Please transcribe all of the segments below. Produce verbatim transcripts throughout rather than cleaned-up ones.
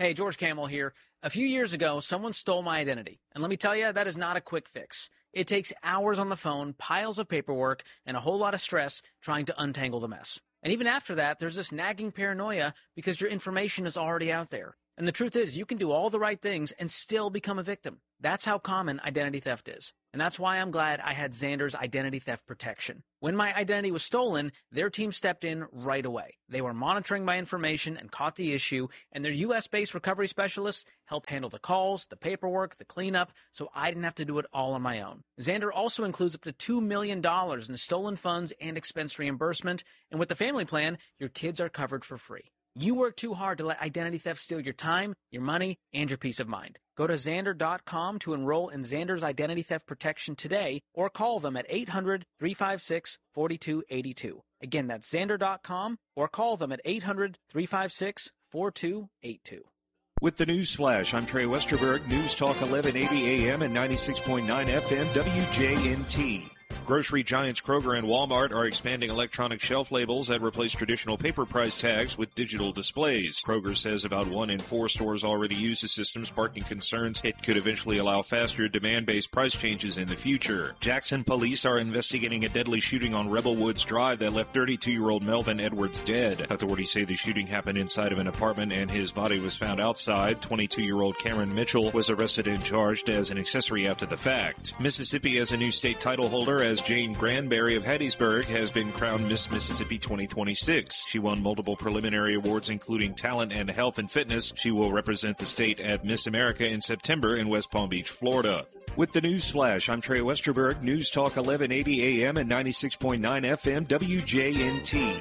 Hey, George Camel here. A few years ago, someone stole my identity. And let me tell you, that is not a quick fix. It takes hours on the phone, piles of paperwork, and a whole lot of stress trying to untangle the mess. And even after that, there's this nagging paranoia because your information is already out there. And the truth is, you can do all the right things and still become a victim. That's how common identity theft is. And that's why I'm glad I had Xander's identity theft protection. When my identity was stolen, their team stepped in right away. They were monitoring my information and caught the issue, and their U S-based recovery specialists helped handle the calls, the paperwork, the cleanup, so I didn't have to do it all on my own. Xander also includes up to two million dollars in stolen funds and expense reimbursement, and with the family plan, your kids are covered for free. You work too hard to let identity theft steal your time, your money, and your peace of mind. Go to Xander dot com to enroll in Xander's identity theft protection today, or call them at eight hundred, three five six, four two eight two. Again, that's Xander dot com, or call them at eight hundred, three five six, four two eight two. With the News Flash, I'm Trey Westerberg, News Talk eleven eighty A M and ninety-six point nine F M W J N T. Grocery giants Kroger and Walmart are expanding electronic shelf labels that replace traditional paper price tags with digital displays. Kroger says about one in four stores already use the system, sparking concerns it could eventually allow faster demand-based price changes in the future. Jackson police are investigating a deadly shooting on Rebel Woods Drive that left thirty-two-year-old Melvin Edwards dead. Authorities say the shooting happened inside of an apartment and his body was found outside. twenty-two-year-old Cameron Mitchell was arrested and charged as an accessory after the fact. Mississippi has a new state title holder as Jane Granberry of Hattiesburg has been crowned Miss Mississippi twenty twenty-six. She won multiple preliminary awards, including talent and health and fitness. She will represent the state at Miss America in September in West Palm Beach, Florida. With the News Flash, I'm Trey Westerberg, News Talk eleven eighty A M and ninety-six point nine F M W J N T.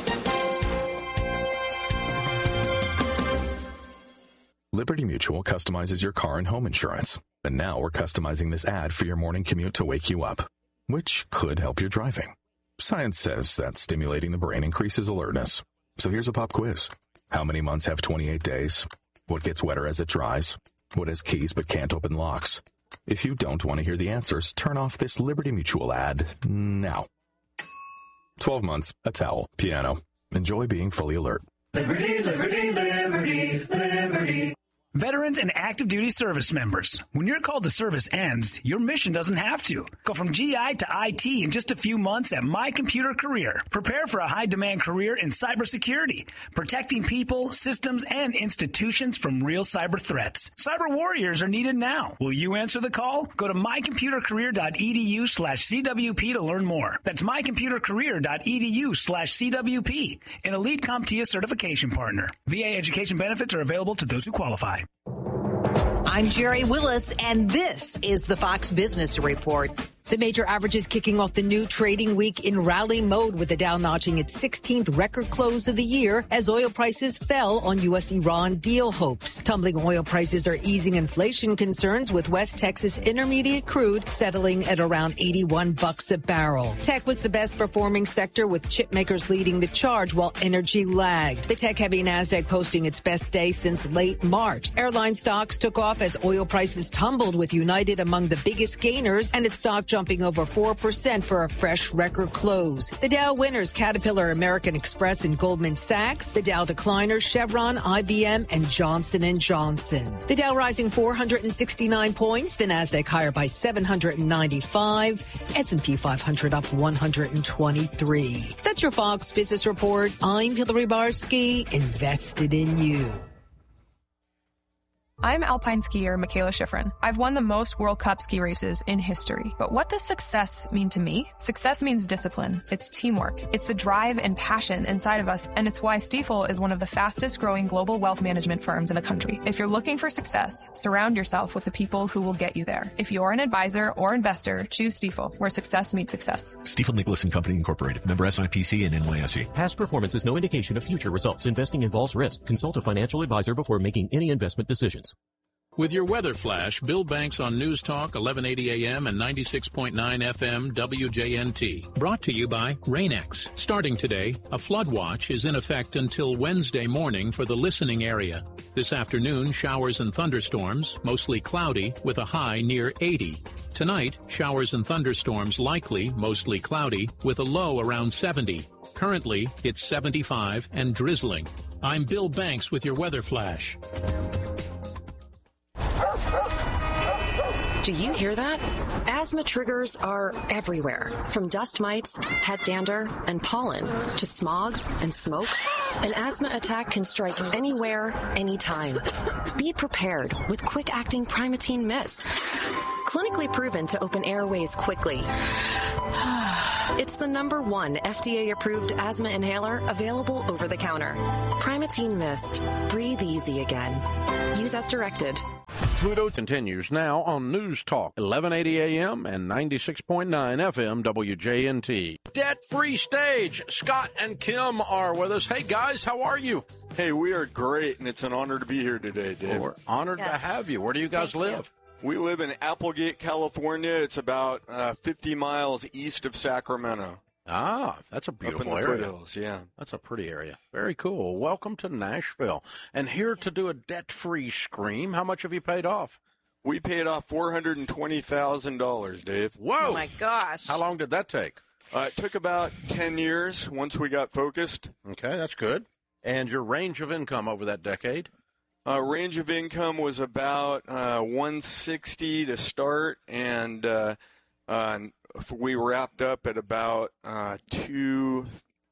Liberty Mutual customizes your car and home insurance. And now we're customizing this ad for your morning commute to wake you up, which could help your driving. Science says that stimulating the brain increases alertness. So here's a pop quiz. How many months have twenty-eight days? What gets wetter as it dries? What has keys but can't open locks? If you don't want to hear the answers, turn off this Liberty Mutual ad now. twelve months, a towel, piano. Enjoy being fully alert. Liberty, liberty, liberty, liberty. Veterans and active duty service members, when your call to service ends, your mission doesn't have to. Go from G I to I T in just a few months at My Computer Career. Prepare for a high-demand career in cybersecurity, protecting people, systems, and institutions from real cyber threats. Cyber warriors are needed now. Will you answer the call? Go to mycomputercareer.edu slash CWP to learn more. That's mycomputercareer.edu slash CWP, an elite CompTIA certification partner. V A education benefits are available to those who qualify. I'm Jerry Willis, and this is the Fox Business Report. The major averages kicking off the new trading week in rally mode, with the Dow notching its sixteenth record close of the year as oil prices fell on U S Iran deal hopes. Tumbling oil prices are easing inflation concerns, with West Texas Intermediate crude settling at around eighty-one bucks a barrel. Tech was the best performing sector, with chip makers leading the charge while energy lagged. The tech-heavy Nasdaq posting its best day since late March. Airline stocks took off as oil prices tumbled, with United among the biggest gainers and its stock jumping over four percent for a fresh record close. The Dow winners, Caterpillar, American Express, and Goldman Sachs. The Dow decliners, Chevron, I B M, and Johnson and Johnson. The Dow rising four hundred sixty-nine points. The Nasdaq higher by seven hundred ninety-five. S and P five hundred up one hundred twenty-three. That's your Fox Business Report. I'm Hillary Barsky, invested in you. I'm alpine skier Michaela Schifrin. I've won the most World Cup ski races in history. But what does success mean to me? Success means discipline. It's teamwork. It's the drive and passion inside of us, and it's why Stifel is one of the fastest growing global wealth management firms in the country. If you're looking for success, surround yourself with the people who will get you there. If you're an advisor or investor, choose Stifel, where success meets success. Stifel Nicolaus and Company Incorporated. Member S I P C and N Y S E. Past performance is no indication of future results. Investing involves risk. Consult a financial advisor before making any investment decisions. With your weather flash, Bill Banks on News Talk eleven eighty A M and ninety-six point nine F M W J N T. Brought to you by Rain-X. Starting today, a flood watch is in effect until Wednesday morning for the listening area. This afternoon, showers and thunderstorms, mostly cloudy, with a high near eighty. Tonight, showers and thunderstorms likely, mostly cloudy, with a low around seventy. Currently, it's seventy-five and drizzling. I'm Bill Banks with your weather flash. Do you hear that? Asthma triggers are everywhere, from dust mites, head dander, and pollen, to smog and smoke. An asthma attack can strike anywhere, anytime. Be prepared with quick-acting Primatene Mist. Clinically proven to open airways quickly. It's the number one F D A-approved asthma inhaler available over the counter. Primatene Mist. Breathe easy again. Use as directed. Pluto continues now on News Talk, eleven eighty A M and ninety-six point nine F M W J N T. Debt-free stage. Scott and Kim are with us. Hey, guys, how are you? Hey, we are great, and it's an honor to be here today, Dave. Well, we're honored yes. to have you. Where do you guys Thank live? You. We live in Applegate, California. It's about uh, fifty miles east of Sacramento. Ah, that's a beautiful Up in the area. foothills, yeah. That's a pretty area. Very cool. Welcome to Nashville. And here to do a debt-free scream, how much have you paid off? We paid off four hundred twenty thousand dollars, Dave. Whoa. Oh, my gosh. How long did that take? Uh, it took about ten years once we got focused. Okay, that's good. And your range of income over that decade? Uh, range of income was about uh, one sixty to start, and uh, uh, we wrapped up at about uh, two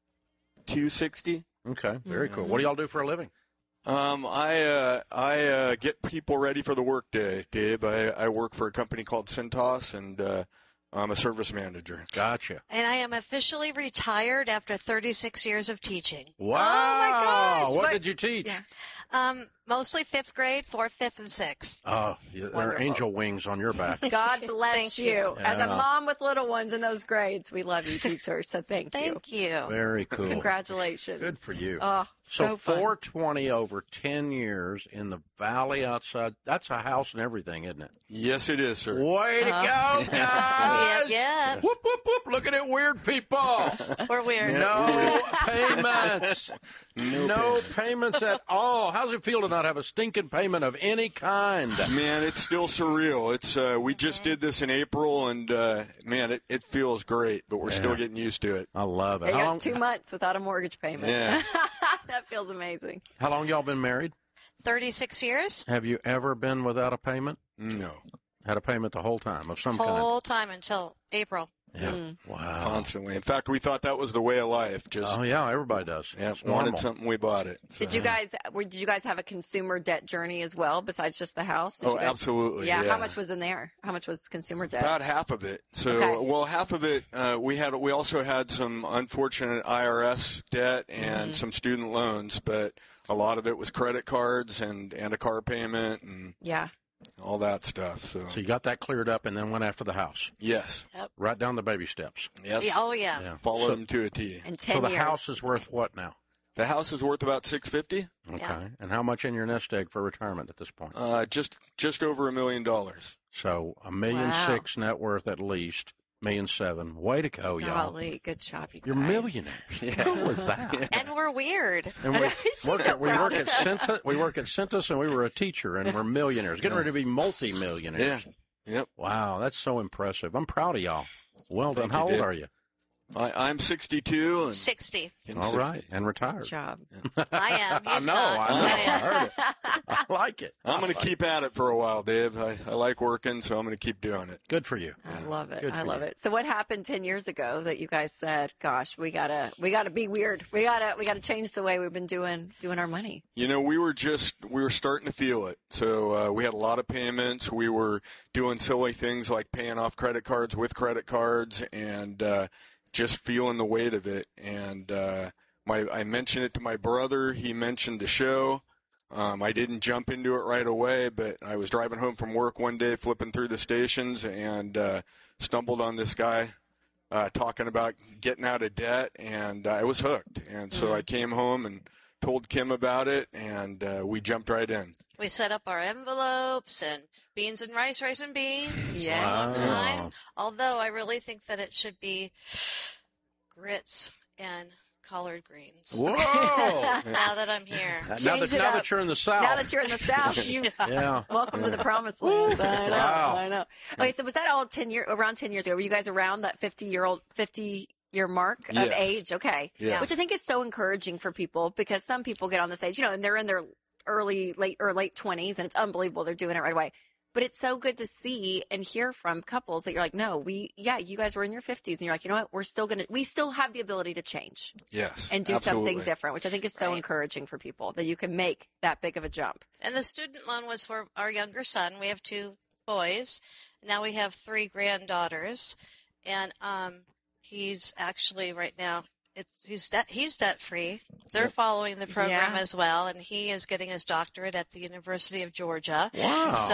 two sixty. Okay, very mm-hmm. cool. What do y'all do for a living? Um, I uh, I uh, get people ready for the workday, Dave. I, I work for a company called Cintas, and uh, I'm a service manager. Gotcha. And I am officially retired after thirty-six years of teaching. Wow! Oh my gosh! What, what did you teach? Yeah. Um, mostly fifth grade, fourth, fifth, and sixth. Oh, you, there are angel wings on your back. God bless Thank you. you. As Yeah. a mom with little ones in those grades, we love you, teacher. So thank, Thank you. you. Very cool. Congratulations. Good for you. Oh, so, So, fun. four twenty over ten years in the valley outside. That's a house and everything, isn't it? Yes, it is, sir. Way to Uh-huh. go, guys! Yep, yep. Whoop, whoop, whoop. Look at it, weird people. We're weird. No payments. No, No payments at all. How does it feel to not have a stinking payment of any kind? Man, it's still surreal. It's uh, we just did this in April, and uh, man, it, it feels great, but we're Yeah. still getting used to it. I love it. Yeah, you How got long, two months without a mortgage payment. Yeah. That feels amazing. how long y'all been married? thirty-six years, Have you ever been without a payment? No, Had a payment the whole time of some kind? whole time until April. Yeah. Mm. Wow. constantly. In fact, we thought that was the way of life. Just Oh yeah, everybody does. yeah, It's wanted normal. something, we bought it. So. Did you guys? were- Did you guys have a consumer debt journey as well, besides just the house? Did Oh, you guys- absolutely. Yeah, Yeah. How much was in there? How much was consumer debt? About half of it. So, Okay. well, half of it uh, we had. We also had some unfortunate I R S debt and Mhm. some student loans, but a lot of it was credit cards and and a car payment and Yeah. all that stuff. So, So you got that cleared up and then went after the house. yes, Right down the baby steps. yes, Yeah, oh yeah. Yeah. followed So, them to a T. In ten so the years. house is worth what now? The house is worth about six fifty. Okay. Yeah. And how much in your nest egg for retirement at this point? Uh, just just over a million dollars. So a million Wow. six net worth at least, million seven. Way to go, y'all. Golly, good job, you guys. You're millionaires. Yeah. Who was that? And we're weird. And we She's work so at we proud. work at Cintas, we work at Cintas, and we were a teacher, and we're millionaires, getting ready to be multi-millionaires. Yeah. Yep. Wow, that's so impressive. I'm proud of y'all. Well done. Thank How you, old Dave. are you? I, I'm sixty-two and sixty. and All sixty. right, and Good retired. job. I am. I He's know, not. I know. I I am. heard it. I like it. I'm going to I like keep at it for a while, Dave. I, I like working, so I'm going to keep doing it. it. Good for you. I love it. Good I for love you. it. So what happened ten years ago that you guys said, "Gosh, we gotta, we gotta be weird. We gotta, we gotta change the way we've been doing doing our money." You know, we were just we were starting to feel it. So uh, we had a lot of payments. We were doing silly things like paying off credit cards with credit cards, and uh, just feeling the weight of it. And uh, my I mentioned it to my brother. He mentioned the show. Um, I didn't jump into it right away, but I was driving home from work one day, flipping through the stations, and uh, stumbled on this guy uh, talking about getting out of debt, and uh, I was hooked. And so I came home and told Kim about it, and uh, we jumped right in. We set up our envelopes and beans and rice, rice and beans. Yeah. All the time. Although I really think that it should be grits and collard greens. Whoa! Now that I'm here. now Change that, it now up. that you're in the South. Now that you're in the South, you yeah. welcome to the promised land. I know. Wow. I know. Okay, so was that all ten year around ten years ago? Were you guys around that fifty year old, fifty your mark of Yes. age. Okay. Yeah. Which I think is so encouraging for people because some people get on this age, you know, and they're in their early, late or late twenties and it's unbelievable. They're doing it right away. But it's so good to see and hear from couples that you're like, no, we, yeah, you guys were in your fifties and you're like, you know what? We're still going to, we still have the ability to change. Yes. And do absolutely. something different, which I think is so Right. encouraging for people that you can make that big of a jump. And the student loan was for our younger son. We have two boys. Now we have three granddaughters. And um, he's actually right now, it, he's debt, he's debt free. They're Yep. following the program Yeah. as well. And he is getting his doctorate at the University of Georgia. Wow. So